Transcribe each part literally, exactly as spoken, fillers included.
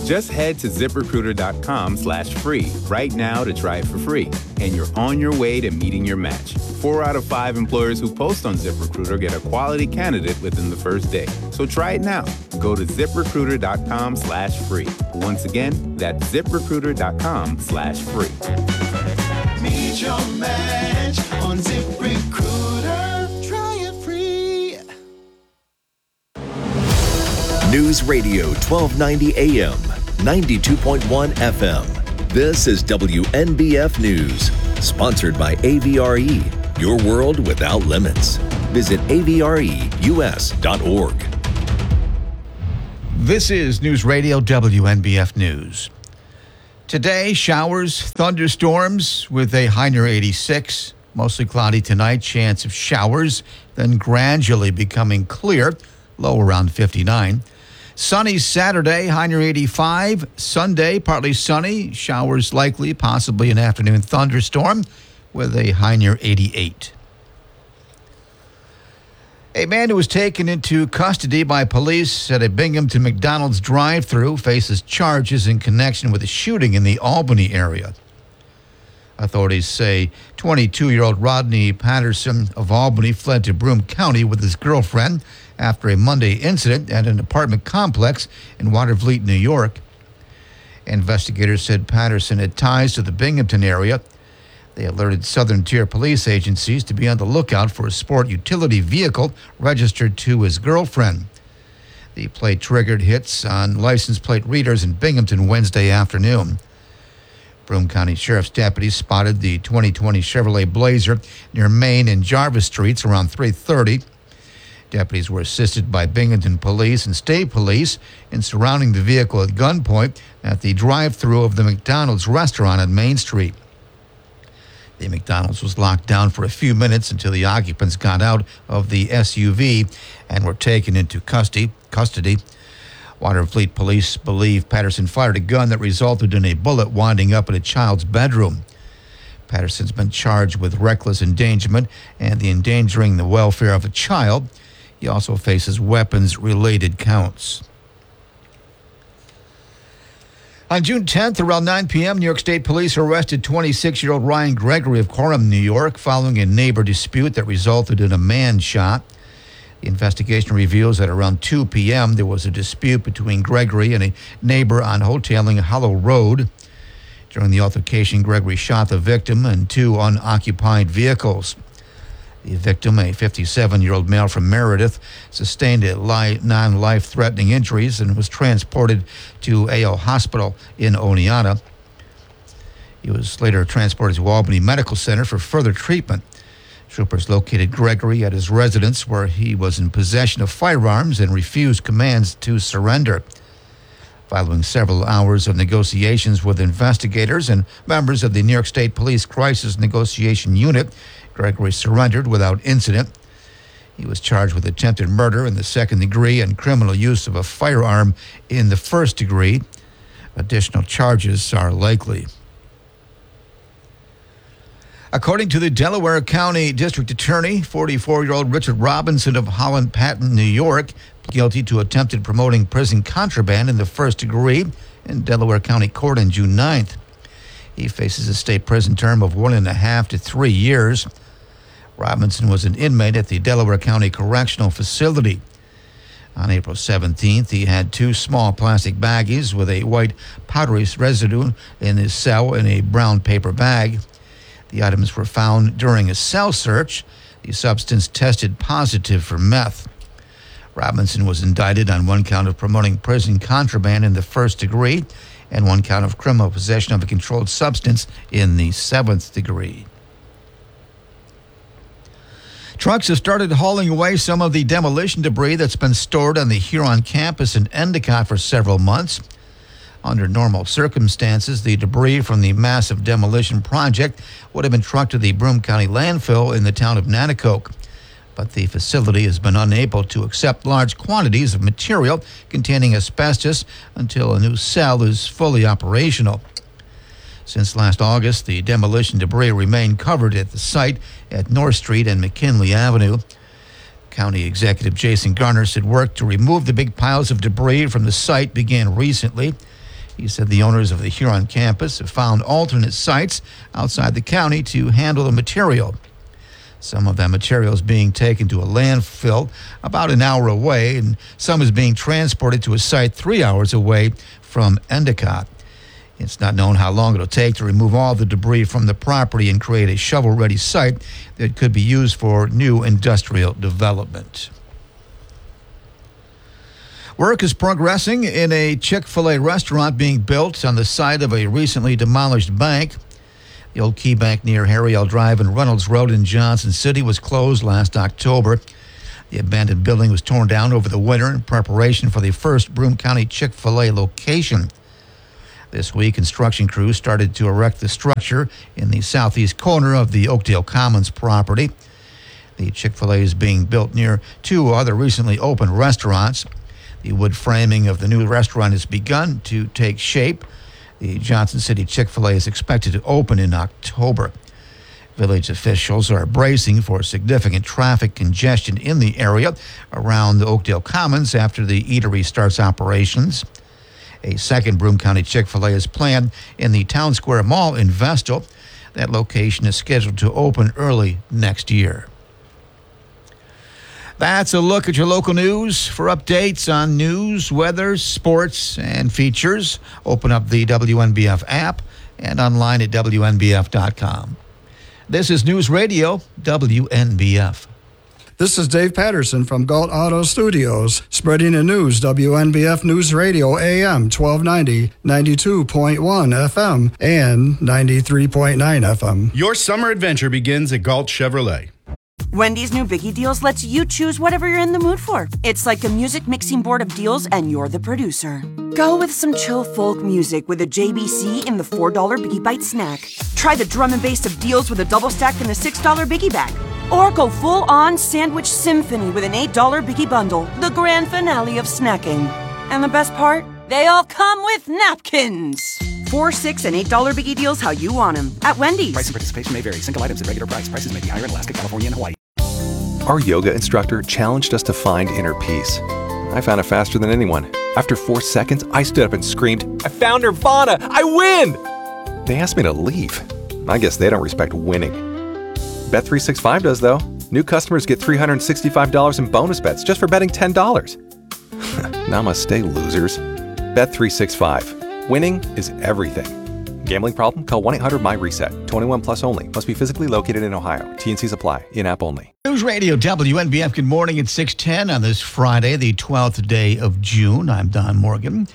Just head to ZipRecruiter.com slash free right now to try it for free, and you're on your way to meeting your match. Four out of five employers who post on ZipRecruiter get a quality candidate within the first day. So try it now. Go to ZipRecruiter.com slash free. Once again, that's ZipRecruiter.com slash free. Meet your match on ZipRecruiter. Try it free. News Radio twelve ninety A M, ninety-two point one F M. This is W N B F News, sponsored by A V R E, your world without limits. Visit A V R E U S dot org. This is News Radio W N B F News. Today, showers, thunderstorms with a high near eighty-six. Mostly cloudy tonight, chance of showers, then gradually becoming clear, low around fifty-nine. Sunny Saturday, high near eighty-five. Sunday, partly sunny, showers likely, possibly an afternoon thunderstorm with a high near eighty-eight. A man who was taken into custody by police at a Binghamton McDonald's drive-thru faces charges in connection with a shooting in the Albany area. Authorities say twenty-two-year-old Rodney Patterson of Albany fled to Broome County with his girlfriend after a Monday incident at an apartment complex in Watervliet, New York. Investigators said Patterson had ties to the Binghamton area. They alerted Southern Tier police agencies to be on the lookout for a sport utility vehicle registered to his girlfriend. The plate triggered hits on license plate readers in Binghamton Wednesday afternoon. Broome County Sheriff's deputies spotted the twenty twenty Chevrolet Blazer near Main and Jarvis Streets around three thirty. Deputies were assisted by Binghamton Police and State Police in surrounding the vehicle at gunpoint at the drive-thru of the McDonald's restaurant on Main Street. The McDonald's was locked down for a few minutes until the occupants got out of the S U V and were taken into custody. custody. Watervliet police believe Patterson fired a gun that resulted in a bullet winding up in a child's bedroom. Patterson's been charged with reckless endangerment and the endangering the welfare of a child. He also faces weapons-related counts. On June tenth, around nine p.m., New York State Police arrested twenty-six-year-old Ryan Gregory of Gorham, New York, following a neighbor dispute that resulted in a man shot. The investigation reveals that around two p.m., there was a dispute between Gregory and a neighbor on Hoteling Hollow Road. During the altercation, Gregory shot the victim and two unoccupied vehicles. The victim, a fifty-seven-year-old male from Meredith, sustained a li- non-life-threatening injuries and was transported to A O Hospital in Oneonta. He was later transported to Albany Medical Center for further treatment. Troopers located Gregory at his residence where he was in possession of firearms and refused commands to surrender. Following several hours of negotiations with investigators and members of the New York State Police Crisis Negotiation Unit, Gregory surrendered without incident. He was charged with attempted murder in the second degree and criminal use of a firearm in the first degree. Additional charges are likely. According to the Delaware County District Attorney, forty-four-year-old Richard Robinson of Holland Patton, New York, guilty to attempted promoting prison contraband in the first degree in Delaware County Court on June ninth. He faces a state prison term of one and a half to three years. Robinson was an inmate at the Delaware County Correctional Facility. On April seventeenth, he had two small plastic baggies with a white powdery residue in his cell in a brown paper bag. The items were found during a cell search. The substance tested positive for meth. Robinson was indicted on one count of promoting prison contraband in the first degree and one count of criminal possession of a controlled substance in the seventh degree. Trucks have started hauling away some of the demolition debris that's been stored on the Huron campus in Endicott for several months. Under normal circumstances, the debris from the massive demolition project would have been trucked to the Broome County landfill in the town of Nanticoke. But the facility has been unable to accept large quantities of material containing asbestos until a new cell is fully operational. Since last August, the demolition debris remained covered at the site at North Street and McKinley Avenue. County Executive Jason Garner said work to remove the big piles of debris from the site began recently. He said the owners of the Huron campus have found alternate sites outside the county to handle the material. Some of that material is being taken to a landfill about an hour away, and some is being transported to a site three hours away from Endicott. It's not known how long it'll take to remove all the debris from the property and create a shovel-ready site that could be used for new industrial development. Work is progressing in a Chick-fil-A restaurant being built on the site of a recently demolished bank. The old Key Bank near Harry L. Drive and Reynolds Road in Johnson City was closed last October. The abandoned building was torn down over the winter in preparation for the first Broome County Chick-fil-A location. This week, construction crews started to erect the structure in the southeast corner of the Oakdale Commons property. The Chick-fil-A is being built near two other recently opened restaurants. The wood framing of the new restaurant has begun to take shape. The Johnson City Chick-fil-A is expected to open in October. Village officials are bracing for significant traffic congestion in the area around the Oakdale Commons after the eatery starts operations. A second Broome County Chick-fil-A is planned in the Town Square Mall in Vestal. That location is scheduled to open early next year. That's a look at your local news. For updates on news, weather, sports, and features, open up the W N B F app and online at W N B F dot com. This is News Radio, W N B F. This is Dave Patterson from Galt Auto Studios, spreading the news, W N B F News Radio, A M twelve ninety, ninety-two point one F M, and ninety-three point nine F M. Your summer adventure begins at Galt Chevrolet. Wendy's new Biggie Deals lets you choose whatever you're in the mood for. It's like a music mixing board of deals, and you're the producer. Go with some chill folk music with a J B C in the four dollar Biggie Bite snack. Try the drum and bass of deals with a double stack in the six dollar Biggie Bag. Or go full-on sandwich symphony with an eight dollar Biggie Bundle, the grand finale of snacking. And the best part? They all come with napkins. Four, six, and eight dollar Biggie Deals how you want them at Wendy's. Price and participation may vary. Single items at regular price. Prices may be higher in Alaska, California, and Hawaii. Our yoga instructor challenged us to find inner peace. I found it faster than anyone. After four seconds, I stood up and screamed, "I found Nirvana! I win!" They asked me to leave. I guess they don't respect winning. Bet three sixty-five does, though. New customers get three hundred sixty-five dollars in bonus bets just for betting ten dollars. Namaste, losers. Bet three sixty-five. Winning is everything. Gambling problem? Call one eight hundred M Y reset. twenty-one plus only. Must be physically located in Ohio. T and Cs apply. In-app only. News Radio W N B F. Good morning at six ten on this Friday, the twelfth day of June. I'm Don Morgan.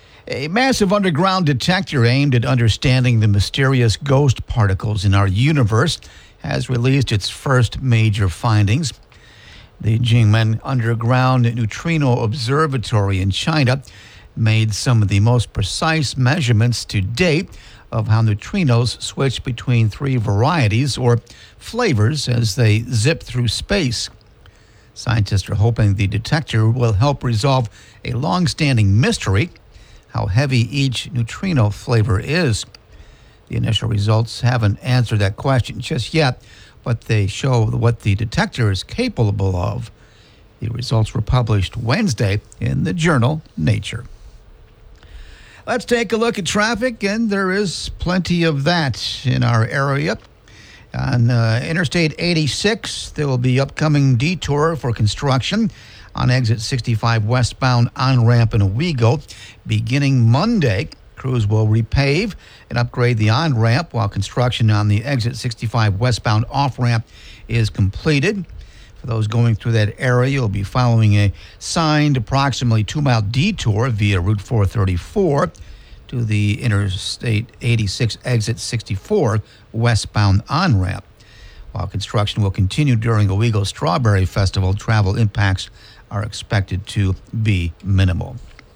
A massive underground detector aimed at understanding the mysterious ghost particles in our universe has released its first major findings. The Jingmen Underground Neutrino Observatory in China made some of the most precise measurements to date of how neutrinos switch between three varieties or flavors as they zip through space. Scientists are hoping the detector will help resolve a long-standing mystery, how heavy each neutrino flavor is. The initial results haven't answered that question just yet, but they show what the detector is capable of. The results were published Wednesday in the journal Nature. Let's take a look at traffic, and there is plenty of that in our area. On uh, Interstate eighty-six, there will be upcoming detour for construction on exit sixty-five westbound on-ramp in Owego. Beginning Monday, crews will repave and upgrade the on-ramp while construction on the exit sixty-five westbound off-ramp is completed. For those going through that area, you'll be following a signed approximately two-mile detour via Route four thirty-four to the Interstate eighty-six exit sixty-four westbound on-ramp. While construction will continue during Owego Strawberry Festival, travel impacts are expected to be minimal.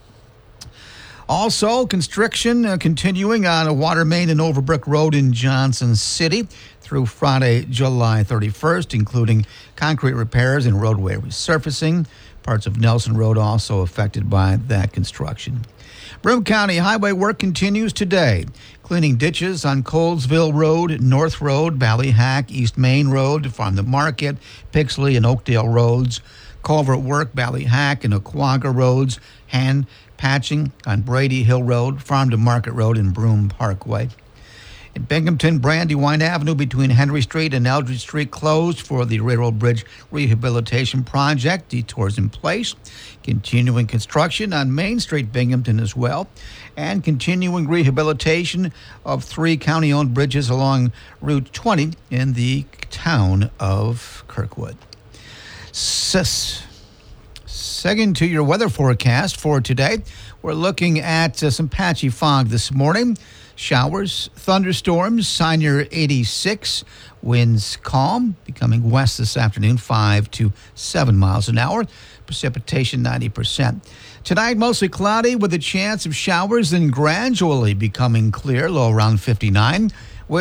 Also, construction uh, continuing on a water main and Overbrook Road in Johnson City through Friday, July thirty-first, including concrete repairs and roadway resurfacing. Parts of Nelson Road also affected by that construction. Broome County highway work continues today. Cleaning ditches on Colesville Road, North Road, Ballyhack, East Main Road, Farm to Market, Pixley and Oakdale Roads. Culvert work, Ballyhack and Aquaga Roads, hand patching on Brady Hill Road, Farm to Market Road, and Broome Parkway. In Binghamton, Brandywine Avenue between Henry Street and Eldridge Street closed for the Railroad Bridge Rehabilitation Project. Detours in place. Continuing construction on Main Street, Binghamton as well. And continuing rehabilitation of three county-owned bridges along Route twenty in the town of Kirkwood. Sis. Second to your weather forecast for today, we're looking at uh, some patchy fog this morning. Showers, thunderstorms, sign near eighty-six. Winds calm, becoming west this afternoon, five to seven miles an hour. Precipitation ninety percent. Tonight, mostly cloudy with a chance of showers, then gradually becoming clear, low around fifty-nine.